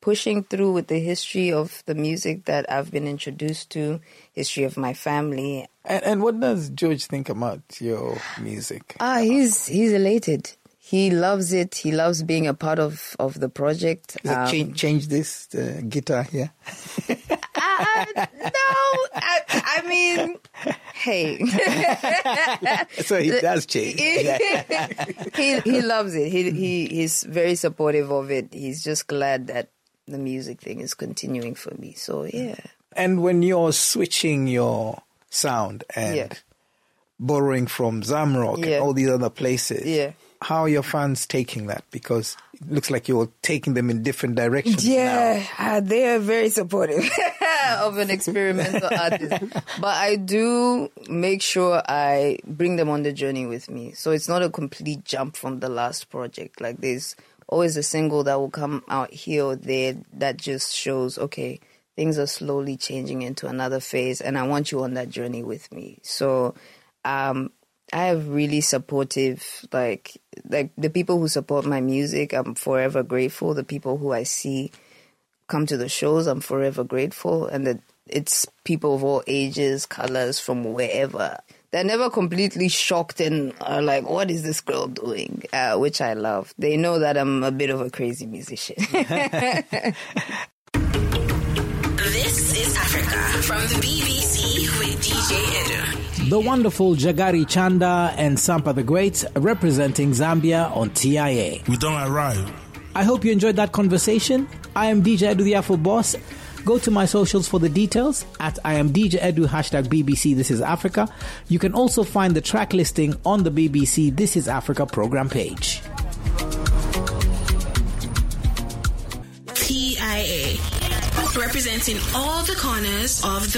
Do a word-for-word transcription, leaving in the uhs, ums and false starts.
pushing through with the history of the music that I've been introduced to, history of my family. And, and what does George think about your music? Ah, he's he's elated. He loves it. He loves being a part of, of the project. Does um, it change, change this uh, guitar here? uh, no, I, I mean, hey. So he does change. he he loves it. He he he's very supportive of it. He's just glad that the music thing is continuing for me. So yeah. And when you're switching your sound and yeah. borrowing from Zamrock yeah. and all these other places, yeah. how are your fans taking that? Because it looks like you're taking them in different directions yeah, now. Uh, they are very supportive of an experimental artist. But I do make sure I bring them on the journey with me. So it's not a complete jump from the last project. Like there's always a single that will come out here or there that just shows, okay, things are slowly changing into another phase and I want you on that journey with me. So um, I have really supportive, like, like the people who support my music, I'm forever grateful. The people who I see come to the shows, I'm forever grateful. And that it's people of all ages, colors, from wherever. They're never completely shocked and are like, what is this girl doing? Uh, which I love. They know that I'm a bit of a crazy musician. This is Africa from the B B C with D J Edu. The wonderful Jagari Chanda and Sampa the Great representing Zambia on T I A. We don't arrive. I hope you enjoyed that conversation. I am D J Edu, the Afro Boss. Go to my socials for the details at I am D J Edu, hashtag B B C This is Africa. You can also find the track listing on the B B C This is Africa program page. T I A, representing all the corners of the